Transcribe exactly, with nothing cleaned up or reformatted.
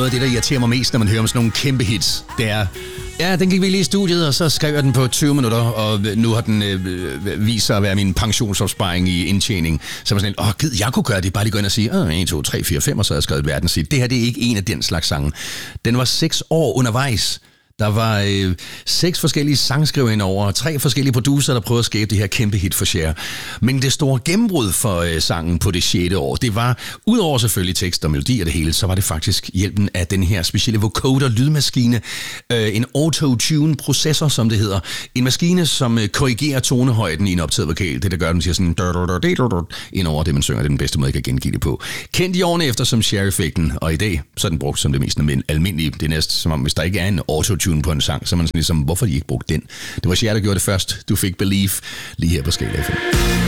noget af det, der irriterer mig mest, når man hører om sådan nogle kæmpe hits. Det er, ja, den gik vi lige i studiet, og så skrev jeg den på tyve minutter, og nu har den øh, vist sig at være min pensionsopsparing i indtjening. Så var sådan en, åh, gid, jeg kunne gøre det. Bare lige gå ind og sige, åh, en, to, tre, fire, fem, og så har jeg skrevet verden. Sige, det her, det er ikke en af den slags sange. Den var seks år undervejs. Der var øh, seks forskellige sangskrivere indover, tre forskellige producer, der prøvede at skabe det her kæmpe hit for Cher. Men det store gennembrud for øh, sangen på det sjette år, det var, udover selvfølgelig tekst og melodi og det hele, så var det faktisk hjælpen af den her specielle vocoder lydmaskine, øh, en auto-tune-processor, som det hedder. En maskine, som øh, korrigerer tonehøjden i en optaget vokal. Det, der gør, den siger sådan indover det, man synger. Det er den bedste måde, jeg kan gengive det på. Kendt i årene efter som Cher-effekten, og i dag så er den brugt som det mest almindelige. Det er næsten som om, hvis der ikke er en auto på en sang, så man sådan ligesom, hvorfor de ikke brugte den? Det var Cher, der gjorde det først. Du fik Believe lige her på Skala F M.